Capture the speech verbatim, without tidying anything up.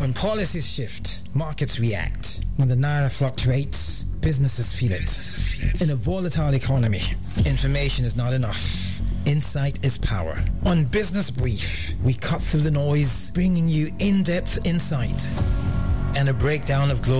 When policies shift, markets react. When the naira fluctuates, businesses feel it. In a volatile economy, information is not enough. Insight is power. On Business Brief, we cut through the noise, bringing you in-depth insight and a breakdown of global